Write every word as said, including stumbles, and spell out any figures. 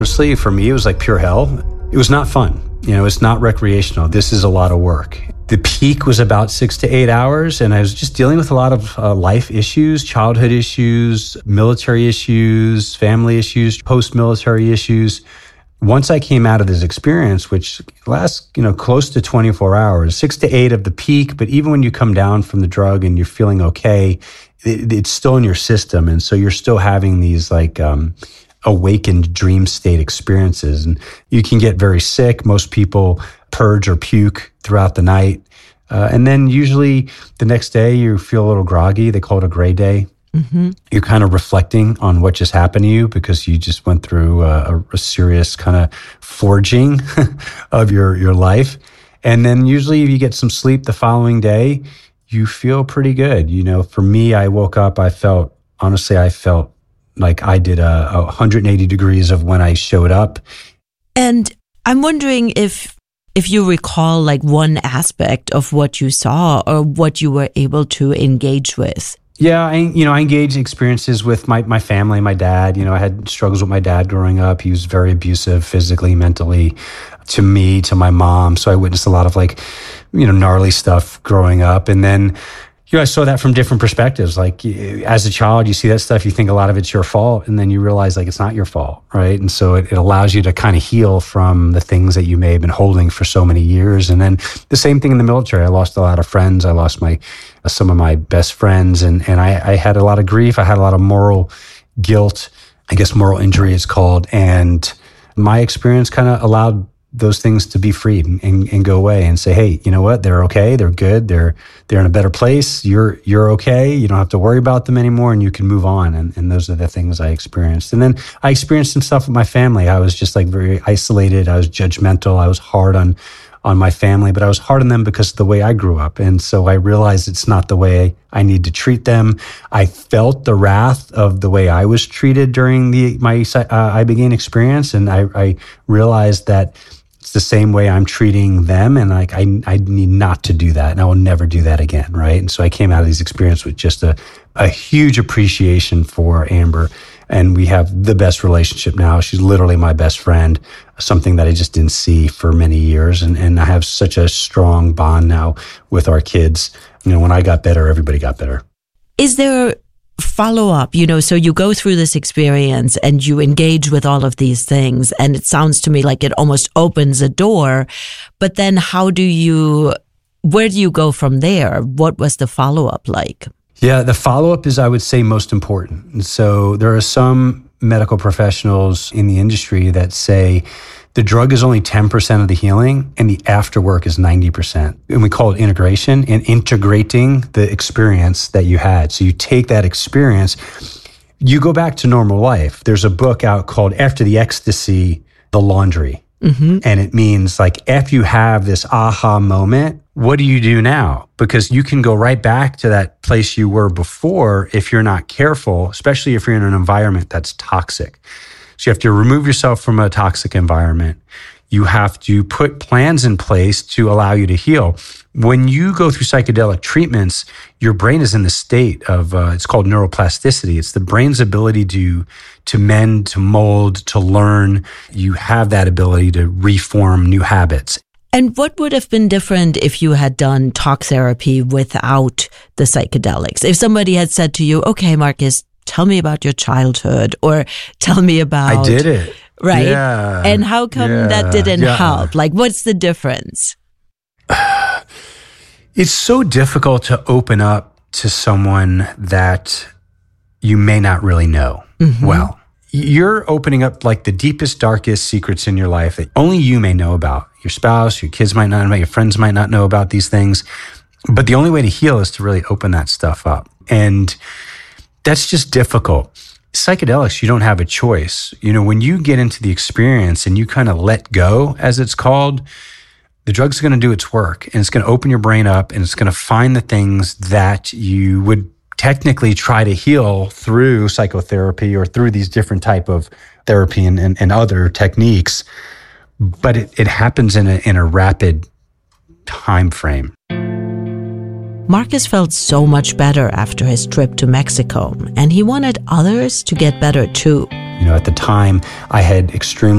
Honestly, for me, it was like pure hell. It was not fun. You know, it's not recreational. This is a lot of work. The peak was about six to eight hours, and I was just dealing with a lot of uh, life issues, childhood issues, military issues, family issues, post-military issues. Once I came out of this experience, which lasts, you know, close to twenty-four hours, six to eight of the peak, but even when you come down from the drug and you're feeling okay, it, it's still in your system. And so you're still having these like, um, awakened dream state experiences. And you can get very sick. Most people purge or puke throughout the night. Uh, and then usually the next day you feel a little groggy. They call it a gray day. Mm-hmm. You're kind of reflecting on what just happened to you because you just went through a, a serious kind of forging of your, your life. And then usually if you get some sleep the following day, you feel pretty good. You know, for me, I woke up, I felt, honestly, I felt like I did a, a one hundred eighty degrees of when I showed up. And I'm wondering if if you recall like one aspect of what you saw or what you were able to engage with. Yeah, I, you know, I engaged experiences with my, my family, my dad. You know, I had struggles with my dad growing up. He was very abusive physically, mentally, to me, to my mom. So I witnessed a lot of like, you know, gnarly stuff growing up. And then, you know, I saw that from different perspectives. Like as a child, you see that stuff, you think a lot of it's your fault, and then you realize like it's not your fault, right? And so it, it allows you to kind of heal from the things that you may have been holding for so many years. And then the same thing in the military. I lost a lot of friends. I lost my uh, some of my best friends, and and I, I had a lot of grief. I had a lot of moral guilt, I guess moral injury it's called. And my experience kind of allowed those things to be freed and, and, and go away and say, hey, you know what? They're okay. They're good. They're, they're in a better place. You're, you're okay. You don't have to worry about them anymore, and you can move on. And, and those are the things I experienced. And then I experienced some stuff with my family. I was just like very isolated. I was judgmental. I was hard on, on my family, but I was hard on them because of the way I grew up. And so I realized it's not the way I need to treat them. I felt the wrath of the way I was treated during the, my, uh, I Began experience. And I, I realized that it's the same way I'm treating them. And like, I, I need not to do that. And I will never do that again. Right. And so I came out of these experiences with just a, a huge appreciation for Amber. And we have the best relationship now. She's literally my best friend, something that I just didn't see for many years. And, and I have such a strong bond now with our kids. You know, when I got better, everybody got better. Is there follow-up? You know, so you go through this experience and you engage with all of these things, and it sounds to me like it almost opens a door. But then how do you, where do you go from there? What was the follow-up like? Yeah, the follow-up is, I would say, most important. And so there are some medical professionals in the industry that say the drug is only ten percent of the healing and the afterwork is ninety percent. And we call it integration and integrating the experience that you had. So you take that experience, you go back to normal life. There's a book out called After the Ecstasy, The Laundry. Mm-hmm. And it means like, if you have this aha moment, what do you do now? Because you can go right back to that place you were before if you're not careful, especially if you're in an environment that's toxic. So you have to remove yourself from a toxic environment. You have to put plans in place to allow you to heal. When you go through psychedelic treatments, your brain is in the state of, uh, it's called neuroplasticity. It's the brain's ability to, to mend, to mold, to learn. You have that ability to reform new habits. And what would have been different if you had done talk therapy without the psychedelics? If somebody had said to you, okay, Marcus, tell me about your childhood, or tell me about... I did it. Right? Yeah. And how come yeah. that didn't yeah. help? Like, what's the difference? It's so difficult to open up to someone that you may not really know mm-hmm. well. You're opening up like the deepest, darkest secrets in your life that only you may know about. Your spouse, your kids might not know about, your friends might not know about these things. But the only way to heal is to really open that stuff up. And that's just difficult. Psychedelics, you don't have a choice. You know, when you get into the experience and you kind of let go, as it's called, the drug's going to do its work, and it's going to open your brain up, and it's going to find the things that you would technically try to heal through psychotherapy or through these different type of therapy and, and, and other techniques. But it, it happens in a, in a rapid time frame. Marcus felt so much better after his trip to Mexico, and he wanted others to get better too. You know, at the time, I had extremely